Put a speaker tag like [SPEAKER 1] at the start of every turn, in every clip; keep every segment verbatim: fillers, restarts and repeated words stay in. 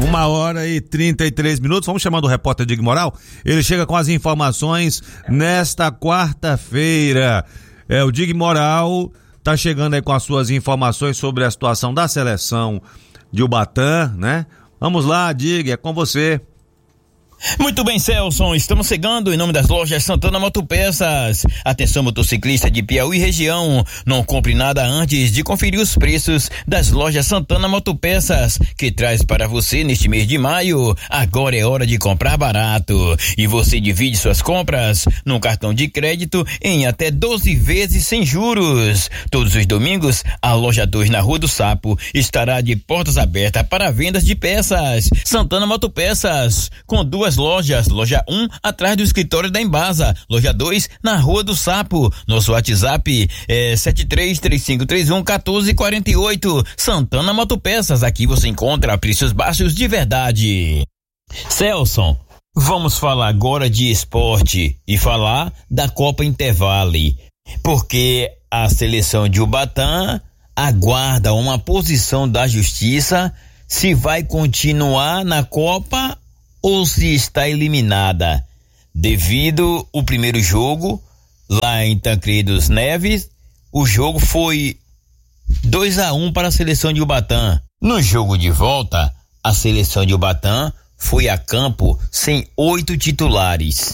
[SPEAKER 1] Uma hora e trinta e três minutos. Vamos chamar o repórter Dig Moral. Ele chega com as informações nesta quarta-feira. É, o Dig Moral tá chegando aí com as suas informações sobre a situação da seleção de Ubatã, né? Vamos lá, Dig, é com você.
[SPEAKER 2] Muito bem, Celson, estamos chegando em nome das lojas Santana Motopeças. Atenção, motociclista de Piauí região, não compre nada antes de conferir os preços das lojas Santana Motopeças, que traz para você neste mês de maio. Agora é hora de comprar barato e você divide suas compras num cartão de crédito em até doze vezes sem juros. Todos os domingos, a loja dois na Rua do Sapo estará de portas abertas para vendas de peças. Santana Motopeças, com duas lojas, loja um atrás do escritório da Embasa, loja dois na Rua do Sapo. Nosso WhatsApp é sete três três cinco três um um quatro quatro oito. Santana Motopeças, aqui você encontra preços baixos de verdade. Celson, vamos falar agora de esporte e falar da Copa Intervale, porque a seleção de Ubatã aguarda uma posição da justiça se vai continuar na Copa ou se está eliminada, devido o primeiro jogo lá em Tancredos Neves. O jogo foi dois a um para a seleção de Ubatã. No jogo de volta, a seleção de Ubatã foi a campo sem oito titulares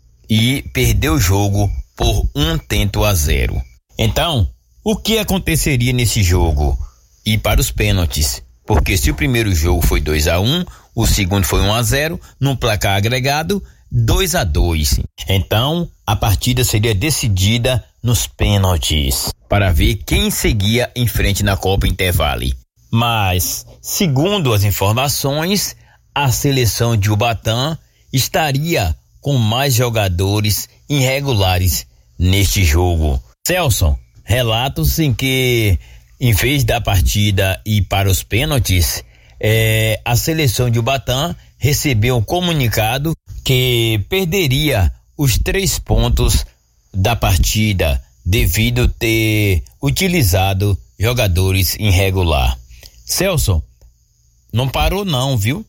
[SPEAKER 2] e perdeu o jogo por um tento a zero. Então, o que aconteceria nesse jogo? Ir para os pênaltis, porque se o primeiro jogo foi dois a um, o segundo foi um a zero, no placar agregado dois a dois. Então, a partida seria decidida nos pênaltis, para ver quem seguia em frente na Copa Intervale. Mas, segundo as informações, a seleção de Ubatã estaria com mais jogadores irregulares neste jogo. Celson, relatos em que, em vez da partida ir para os pênaltis, É, a seleção de Ubatã recebeu um comunicado que perderia os três pontos da partida devido ter utilizado jogadores irregular. Celso, não parou não, viu?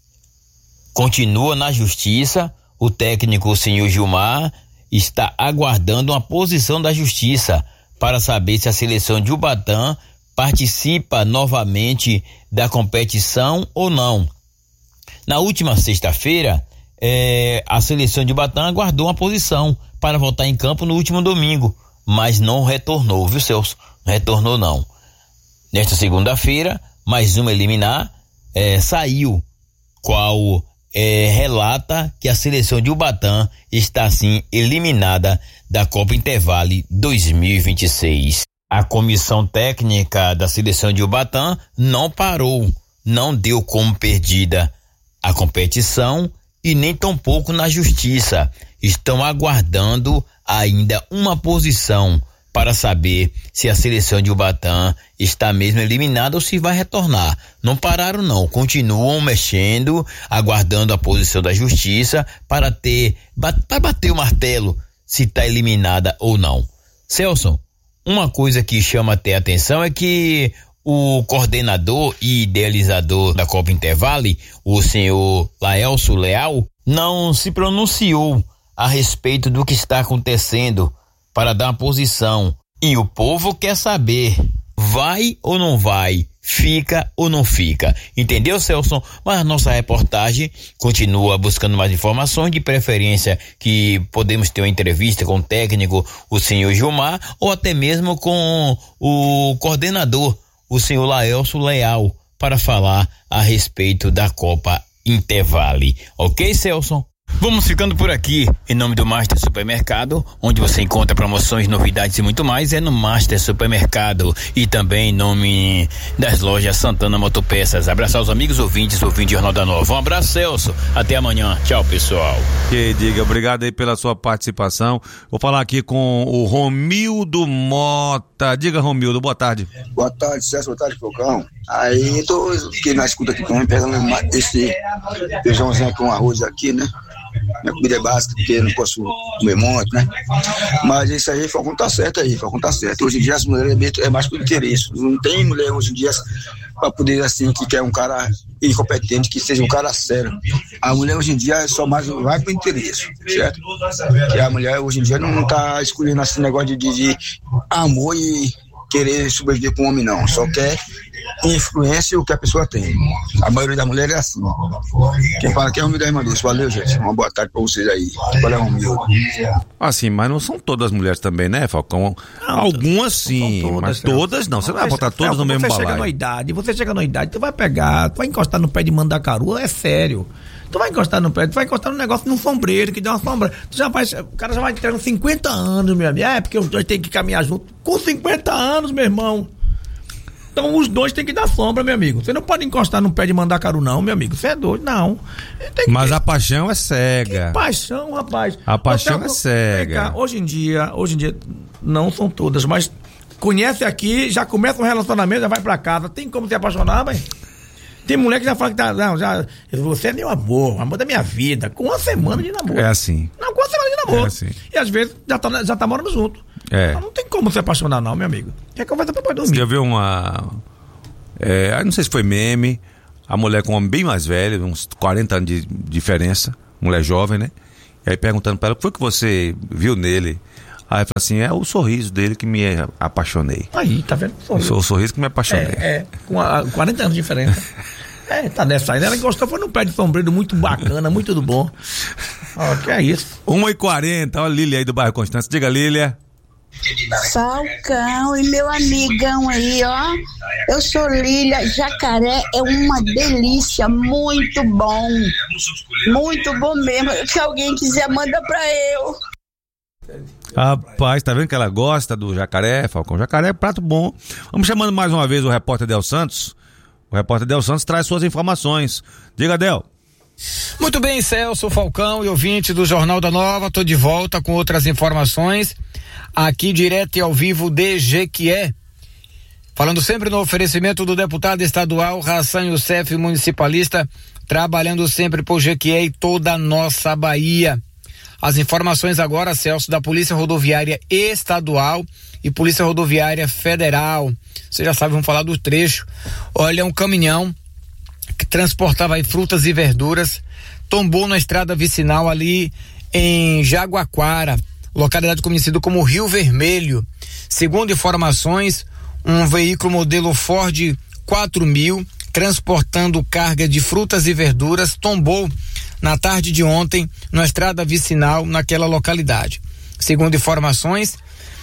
[SPEAKER 2] Continua na justiça. O técnico, o senhor Gilmar, está aguardando uma posição da justiça para saber se a seleção de Ubatã participa novamente da competição ou não. Na última sexta-feira, eh, a seleção de Ubatã aguardou uma posição para voltar em campo no último domingo, mas não retornou, viu, Celso? Não retornou não. Nesta segunda-feira, mais uma eliminar, eh, saiu, qual eh, relata que a seleção de Ubatã está assim eliminada da Copa Intervale dois mil e vinte e seis. A comissão técnica da seleção de Ubatã não parou, não deu como perdida a competição e nem tampouco na justiça. Estão aguardando ainda uma posição para saber se a seleção de Ubatã está mesmo eliminada ou se vai retornar. Não pararam não, continuam mexendo, aguardando a posição da justiça para ter, para bater o martelo se está eliminada ou não. Celso, uma coisa que chama até atenção é que o coordenador e idealizador da Copa Intervale, o senhor Laelso Leal, não se pronunciou a respeito do que está acontecendo para dar uma posição. E o povo quer saber, vai ou não vai, fica ou não fica. Entendeu, Celso? Mas a nossa reportagem continua buscando mais informações, de preferência que podemos ter uma entrevista com o técnico, o senhor Gilmar, ou até mesmo com o coordenador, o senhor Laelso Leal, para falar a respeito da Copa Intervale. Ok, Celso? Vamos ficando por aqui, em nome do Master Supermercado, onde você encontra promoções, novidades e muito mais, é no Master Supermercado, e também em nome das lojas Santana Motopeças. Abraçar os amigos ouvintes, ouvintes do Jornal da Nova. Um abraço, Celso, até amanhã, tchau, pessoal.
[SPEAKER 1] Que diga, obrigado aí pela sua participação. Vou falar aqui com o Romildo Mota. Diga, Romildo, boa tarde.
[SPEAKER 3] Boa tarde, Celso, boa tarde, Falcão. Aí tô aqui na escuta aqui também, pegando esse feijãozinho com arroz aqui, né? Minha comida é básica, porque eu não posso comer muito, né? Mas isso aí, Falcão tá certo aí, Falcão tá certo. Hoje em dia as mulheres é mais por interesse. Não tem mulher hoje em dia para poder, assim, que quer um cara incompetente, que seja um cara sério. A mulher hoje em dia é só mais vai por interesse, certo? Que a mulher hoje em dia não, não tá escolhendo esse negócio de, de, de amor e querer sobreviver com o homem, não. Só quer influência o que a pessoa tem. A maioria das mulheres é assim. Quem fala que é humilde, irmã Deus. Valeu, gente. Uma boa tarde pra vocês aí. Qual é o humilde?
[SPEAKER 1] Assim, mas não são todas as mulheres também, né, Falcão? Não, Algumas sim, todas, mas todas não. Você não vai botar todas no mesmo balaio.
[SPEAKER 4] Você chega na idade, você chega na idade, tu vai pegar, tu vai encostar no pé de mandacaru, é sério. Tu vai encostar no pé, tu vai encostar no negócio num sombreiro, que dá uma sombra. Tu já vai, o cara já vai entregando cinquenta anos, meu amigo. É, porque os dois têm que caminhar junto. Com cinquenta anos, meu irmão. Então os dois têm que dar sombra, meu amigo. Você não pode encostar no pé de mandacaru, não, meu amigo. Você é doido, não.
[SPEAKER 1] Mas ter... a paixão é cega.
[SPEAKER 4] Que paixão, rapaz.
[SPEAKER 1] A paixão
[SPEAKER 4] Até,
[SPEAKER 1] é cega.
[SPEAKER 4] Cá, hoje em dia, hoje em dia, não são todas, mas conhece aqui, já começa um relacionamento, já vai pra casa. Tem como se apaixonar, velho? Tem mulher que já fala que tá, não, já, você é meu amor, amor da minha vida, com uma semana de namoro.
[SPEAKER 1] É assim.
[SPEAKER 4] Não, com uma semana de namoro.
[SPEAKER 1] É assim.
[SPEAKER 4] E às vezes já tá, já tá morando junto.
[SPEAKER 1] É.
[SPEAKER 4] Não tem como se apaixonar, não, meu amigo. É conversa pra poder dormir.
[SPEAKER 1] Você já viu uma. É, não sei se foi meme, a mulher com um homem bem mais velho, uns quarenta anos de diferença, mulher jovem, né? E aí perguntando pra ela, o que foi que você viu nele? Aí ela fala assim, é o sorriso dele que me apaixonei.
[SPEAKER 4] Aí, tá vendo?
[SPEAKER 1] Sorriso. O sorriso que me apaixonei.
[SPEAKER 4] É, é com a, quarenta anos de diferença. É, tá nessa aí. Ela gostou, foi num pé de sombreiro muito bacana, muito do bom. Ó, que é isso.
[SPEAKER 1] uma e quarenta, olha a Lília aí do bairro Constância. Diga, Lília.
[SPEAKER 5] Falcão e meu amigão aí, ó. Eu sou Lília. Jacaré é uma delícia, muito bom. Muito bom mesmo. Se alguém quiser, manda pra eu.
[SPEAKER 1] Rapaz, tá vendo que ela gosta do jacaré, Falcão? Jacaré é prato bom. Vamos chamando mais uma vez o repórter Del Santos. O repórter Del Santos traz suas informações. Diga, Del.
[SPEAKER 6] Muito bem, Celso, Falcão e ouvinte do Jornal da Nova, tô de volta com outras informações, aqui direto e ao vivo de Jequié, falando sempre no oferecimento do deputado estadual Hassan Youssef, municipalista, trabalhando sempre por Jequié e toda a nossa Bahia. As informações agora, Celso, da Polícia Rodoviária Estadual e Polícia Rodoviária Federal. Você já sabe, vamos falar do trecho. Olha, um caminhão que transportava aí frutas e verduras tombou na estrada vicinal ali em Jaguaquara, localidade conhecida como Rio Vermelho. Segundo informações, um veículo modelo Ford quatro mil transportando carga de frutas e verduras tombou na tarde de ontem na estrada vicinal naquela localidade. Segundo informações,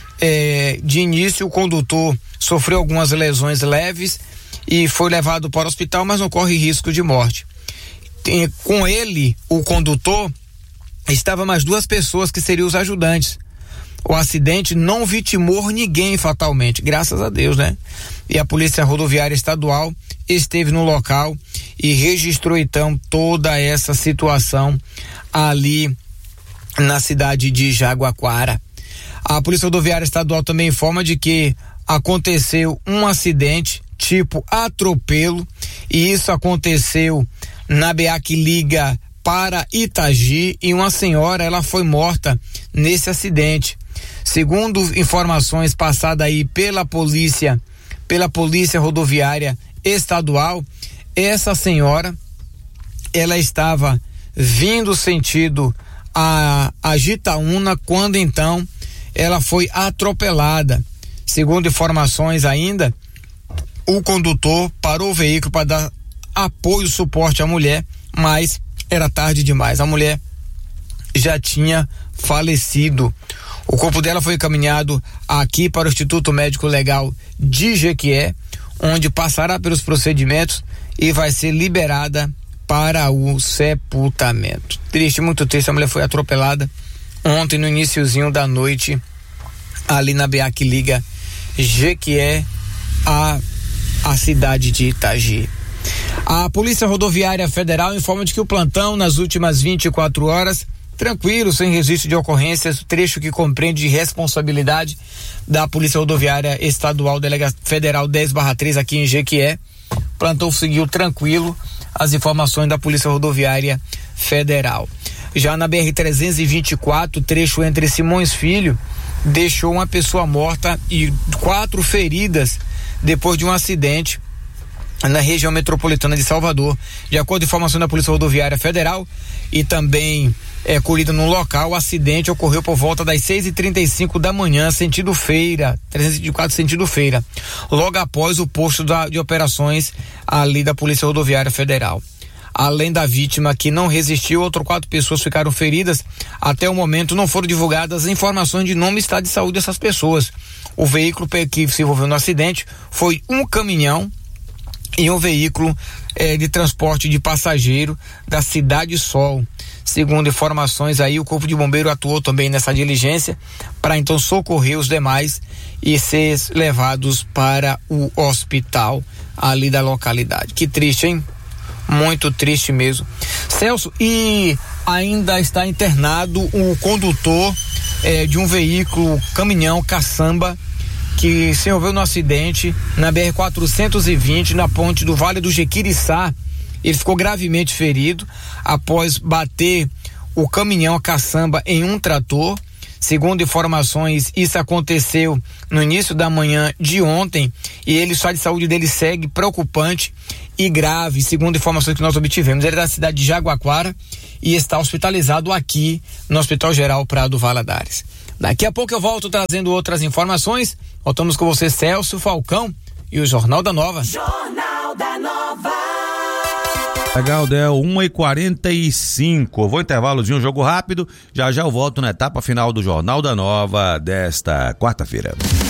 [SPEAKER 6] eh, de início o condutor sofreu algumas lesões leves e foi levado para o hospital, mas não corre risco de morte. Tem, com ele, o condutor, estava mais duas pessoas que seriam os ajudantes. O acidente não vitimou ninguém fatalmente, graças a Deus, né? E a Polícia Rodoviária Estadual esteve no local e registrou então toda essa situação ali na cidade de Jaguaquara. A Polícia Rodoviária Estadual também informa de que aconteceu um acidente tipo atropelo, e isso aconteceu na B A que liga para Itagi, e uma senhora, ela foi morta nesse acidente. Segundo informações passadas aí pela polícia, pela Polícia Rodoviária Estadual, essa senhora, ela estava vindo sentido a, a Jitaúna, quando então ela foi atropelada. Segundo informações ainda, o condutor parou o veículo para dar apoio, suporte à mulher, mas era tarde demais. A mulher já tinha falecido. O corpo dela foi encaminhado aqui para o Instituto Médico Legal de Jequié, onde passará pelos procedimentos e vai ser liberada para o sepultamento. Triste, muito triste. A mulher foi atropelada ontem no iniciozinho da noite, ali na B A que liga Jequié a a cidade de Itagi. A Polícia Rodoviária Federal informa de que o plantão nas últimas vinte e quatro horas, tranquilo, sem registro de ocorrências, trecho que compreende de responsabilidade da Polícia Rodoviária Estadual, Delega Federal dez barra três aqui em Jequié. O plantão seguiu tranquilo, as informações da Polícia Rodoviária Federal. Já na B R trezentos e vinte e quatro, trecho entre Simões Filho, deixou uma pessoa morta e quatro feridas depois de um acidente na região metropolitana de Salvador. De acordo com informação da Polícia Rodoviária Federal e também é, colhida no local, o acidente ocorreu por volta das seis e trinta e cinco da manhã, sentido Feira, trezentos e vinte e quatro, sentido Feira, logo após o posto da, de operações ali da Polícia Rodoviária Federal. Além da vítima que não resistiu, outras quatro pessoas ficaram feridas. Até o momento não foram divulgadas informações de nome e estado de saúde dessas pessoas. O veículo que se envolveu no acidente foi um caminhão e um veículo eh, de transporte de passageiro da Cidade Sol. Segundo informações aí, o Corpo de Bombeiro atuou também nessa diligência para então socorrer os demais e ser levados para o hospital ali da localidade. Que triste, hein? Muito triste mesmo. Celso, e ainda está internado o condutor eh, de um veículo caminhão caçamba que se envolveu no acidente na B R quatrocentos e vinte, na ponte do Vale do Jequiriçá. Ele ficou gravemente ferido após bater o caminhão caçamba em um trator. Segundo informações, isso aconteceu no início da manhã de ontem e ele, o estado de saúde dele segue preocupante e grave, segundo informações que nós obtivemos. Ele é da cidade de Jaguaquara e está hospitalizado aqui no Hospital Geral Prado Valadares. Daqui a pouco eu volto trazendo outras informações. Voltamos com você, Celso Falcão, e o Jornal da Nova.
[SPEAKER 7] Jornal da Nova.
[SPEAKER 1] Legal, Del, uma e quarenta e cinco. Vou intervalozinho, um jogo rápido. Já já eu volto na etapa final do Jornal da Nova desta quarta-feira.